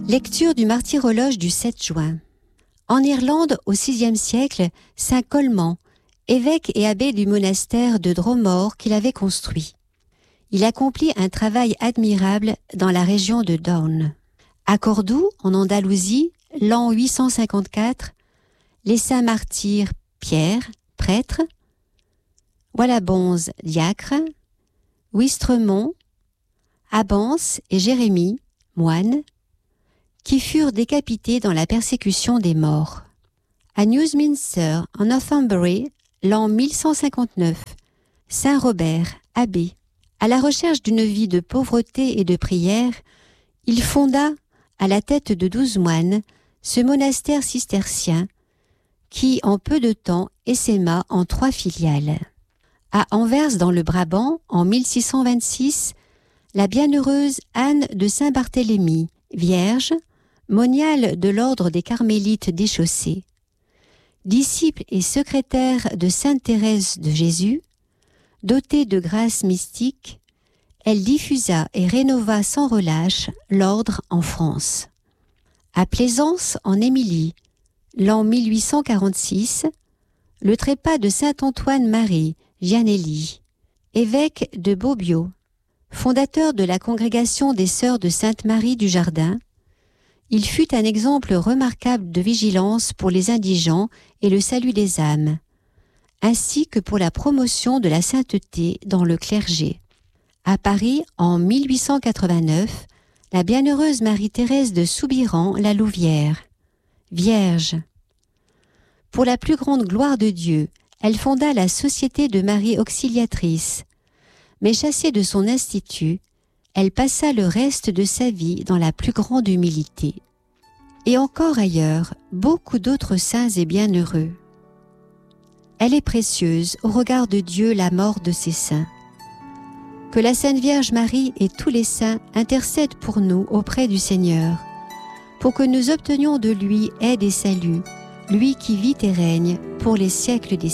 Lecture du martyrologe du 7 juin. En Irlande, au VIe siècle, saint Colman, évêque et abbé du monastère de Dromore qu'il avait construit. Il accomplit un travail admirable dans la région de Down. À Cordoue, en Andalousie, l'an 854, les saints martyrs Pierre, prêtre, Wallabonze, diacre, Ouistremont, Abance et Jérémie, moine, qui furent décapités dans la persécution des morts. À Newsminster, en Northumbrie, l'an 1159, saint Robert, abbé, à la recherche d'une vie de pauvreté et de prière, il fonda, à la tête de 12 moines, ce monastère cistercien qui, en peu de temps, essaima en 3 filiales. À Anvers, dans le Brabant, en 1626, la bienheureuse Anne de Saint-Barthélemy, vierge, moniale de l'ordre des Carmélites déchaussés, disciple et secrétaire de Sainte Thérèse de Jésus, dotée de grâces mystiques, elle diffusa et rénova sans relâche l'ordre en France. À Plaisance, en Émilie, l'an 1846, le trépas de Saint-Antoine-Marie Gianelli, évêque de Bobbio, fondateur de la congrégation des Sœurs de Sainte-Marie du Jardin, il fut un exemple remarquable de vigilance pour les indigents et le salut des âmes, ainsi que pour la promotion de la sainteté dans le clergé. À Paris, en 1889, la bienheureuse Marie-Thérèse de Soubiran la Louvière, vierge. Pour la plus grande gloire de Dieu, elle fonda la Société de Marie Auxiliatrice, mais chassée de son institut, elle passa le reste de sa vie dans la plus grande humilité. Et encore ailleurs, beaucoup d'autres saints et bienheureux. Elle est précieuse au regard de Dieu la mort de ses saints. Que la Sainte Vierge Marie et tous les saints intercèdent pour nous auprès du Seigneur, pour que nous obtenions de lui aide et salut, lui qui vit et règne pour les siècles des